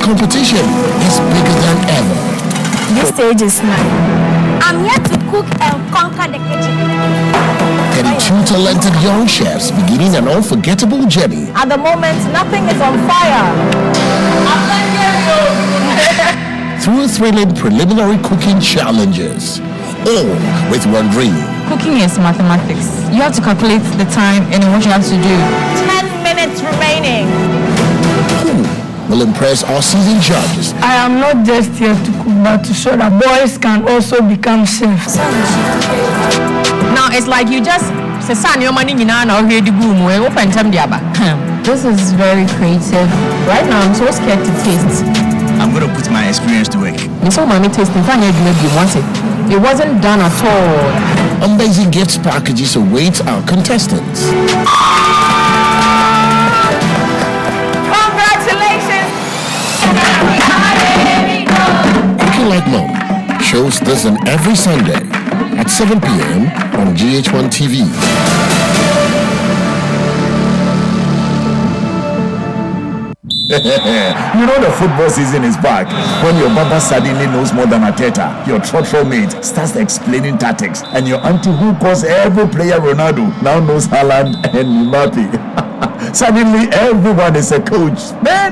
competition is bigger than ever. This stage is mine. I'm here to cook and conquer the kitchen. 32 talented young chefs beginning an unforgettable journey. At the moment, nothing is on fire. Through thrilling preliminary cooking challenges, all with one dream. Cooking is mathematics. You have to calculate the time and what you have to do. 10 minutes remaining. Who will impress our seasoned judges? I am not just here to cook, but to show that boys can also become chefs. Now it's like you just say, "Son, your money now here the boom. We open time diaba." This is very creative. Right now I'm so scared to taste. I'm gonna put my experience to work. This one mommy tasting. Find you want it. It wasn't done at all. Amazing gifts packages await our contestants. Congratulations! Cooking Like Mom shows this on every Sunday at 7 p.m. on GH1 TV. You know the football season is back. When your baba suddenly knows more than Arteta, your trotro mate starts explaining tactics, and your auntie who calls every player Ronaldo now knows Haaland and Mbappe. Suddenly everyone is a coach, man.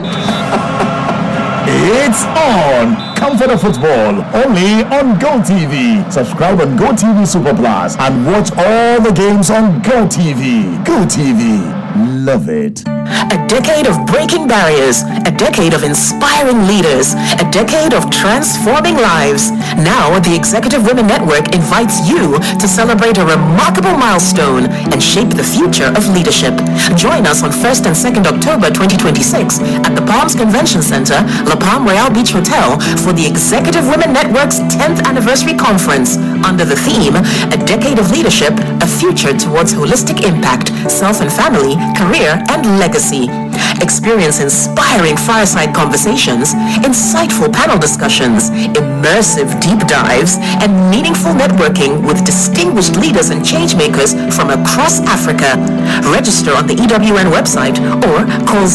It's on! Come for the football, only on GoTV. Subscribe on GoTV Super Plus and watch all the games on GoTV. GoTV, love it. A decade of breaking barriers, a decade of inspiring leaders, a decade of transforming lives. Now, the Executive Women Network invites you to celebrate a remarkable milestone and shape the future of leadership. Join us on 1st and 2nd October 2026 at the Palms Convention Center, La Palm Royale Beach Hotel for the Executive Women Network's 10th anniversary conference under the theme, A Decade of Leadership, a Future Towards Holistic Impact, Self and Family, Career and Legacy. Experience inspiring fireside conversations, insightful panel discussions, immersive deep dives, and meaningful networking with distinguished leaders and changemakers from across Africa. Register on the EWN website or call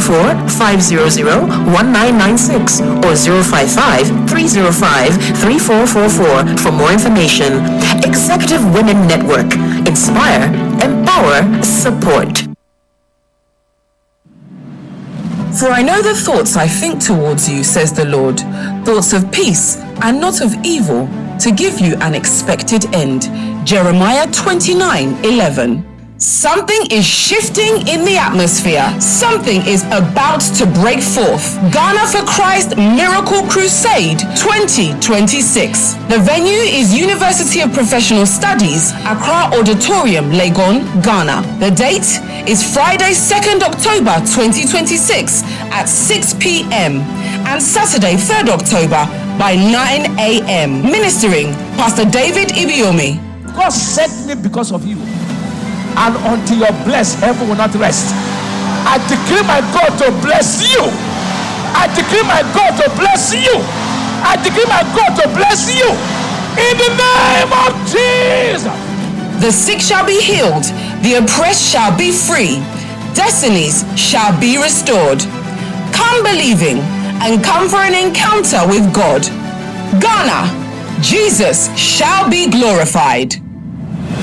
024-500-1996 or 055-305-3444 for more information. Executive Women Network. Inspire, empower, support. For I know the thoughts I think towards you, says the Lord, thoughts of peace and not of evil, to give you an expected end. Jeremiah 29:11. Something is shifting in the atmosphere. Something is about to break forth. Ghana for Christ Miracle Crusade 2026. The venue is University of Professional Studies, Accra Auditorium, Legon, Ghana. The date is Friday, 2nd October 2026 at 6 p.m. and Saturday, 3rd October by 9 a.m. Ministering Pastor David Ibiomi. God sent me because of you. And until you're blessed, heaven will not rest. I decree my God to bless you. I decree my God to bless you. I decree my God to bless you. In the name of Jesus. The sick shall be healed. The oppressed shall be free. Destinies shall be restored. Come believing and come for an encounter with God. Ghana, Jesus shall be glorified.